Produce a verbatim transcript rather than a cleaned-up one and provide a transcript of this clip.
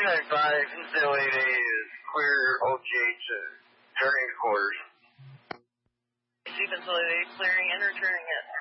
three nine five, N C L eight A is clear O G H uh, turning quarters. Chief N C L eight A clearing and returning it.